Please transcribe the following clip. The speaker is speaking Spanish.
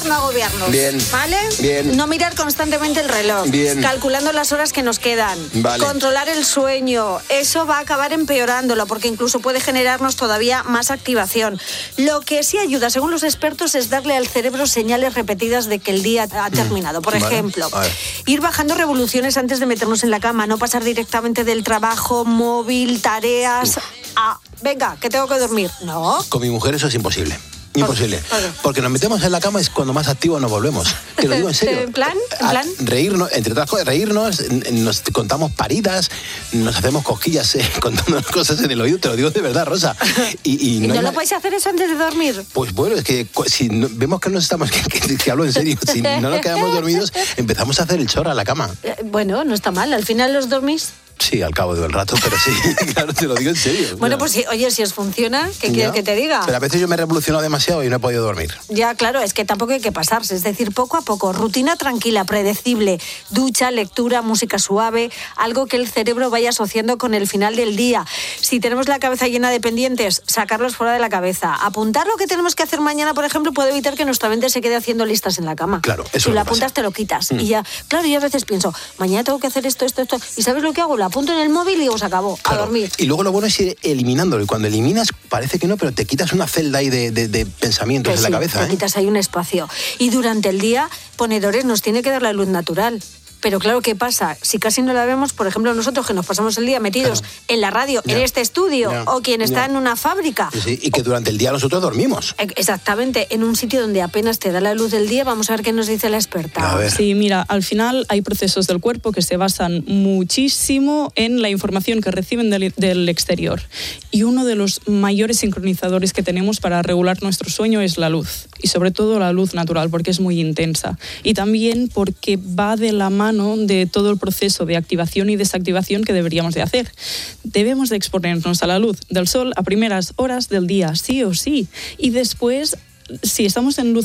no agobiarnos. Bien. ¿Vale? Bien. No mirar constantemente el reloj. Bien. Calculando las horas que nos quedan. Vale. Controlar el sueño. Eso va a acabar empeorándolo porque incluso puede generarnos todavía más activación. Lo que sí ayuda, según los expertos, es darle al cerebro señales repetidas de que el día ha terminado. Por ejemplo, ir bajando revoluciones antes de meternos en la cama, no pasar directamente del trabajo, móvil, tareas, a venga, que tengo que dormir. No. Con mi mujer eso es imposible. Imposible. Porque nos metemos en la cama es cuando más activos nos volvemos. Te lo digo en serio. ¿En plan? Reírnos, entre otras cosas, nos contamos paridas, nos hacemos cosquillas contándonos cosas en el oído, te lo digo de verdad, Rosa. ¿Y no lo podéis hacer eso antes de dormir? Pues bueno, es que si vemos que nos estamos, que hablo en serio, si no nos quedamos dormidos, empezamos a hacer el chorro a la cama. Bueno, no está mal, al final los dormís. Sí, al cabo del rato, pero sí, claro, te lo digo en serio. Bueno, pues sí, oye, si os funciona, ¿qué quieres que te diga? Pero a veces yo me he revolucionado demasiado y no he podido dormir. Ya, claro, es que tampoco hay que pasarse, es decir, poco a poco, rutina tranquila, predecible, ducha, lectura, música suave, algo que el cerebro vaya asociando con el final del día. Si tenemos la cabeza llena de pendientes, sacarlos fuera de la cabeza. Apuntar lo que tenemos que hacer mañana, por ejemplo, puede evitar que nuestra mente se quede haciendo listas en la cama. Claro, eso si lo apuntas, te lo quitas. Y ya, claro, yo a veces pienso, mañana tengo que hacer esto. ¿Y sabes lo que hago? Lo apunto en el móvil y os acabó, claro, a dormir. Y luego lo bueno es ir eliminándolo. Y cuando eliminas, parece que no, pero te quitas una celda ahí de pensamientos pues en la cabeza. Te quitas ahí un espacio. Y durante el día, ponedores nos tiene que dar la luz natural. Pero claro, ¿qué pasa? Si casi no la vemos, por ejemplo, nosotros que nos pasamos el día metidos en la radio, en este estudio, o quien está en una fábrica. Sí, y que durante el día nosotros dormimos. Exactamente, en un sitio donde apenas te da la luz del día. Vamos a ver qué nos dice la experta. A ver. Sí, mira, al final hay procesos del cuerpo que se basan muchísimo en la información que reciben del exterior. Y uno de los mayores sincronizadores que tenemos para regular nuestro sueño es la luz. Y sobre todo la luz natural, porque es muy intensa. Y también porque va de la mano de todo el proceso de activación y desactivación que deberíamos de hacer. Debemos de exponernos a la luz del sol a primeras horas del día, sí o sí. Y después, si estamos en luz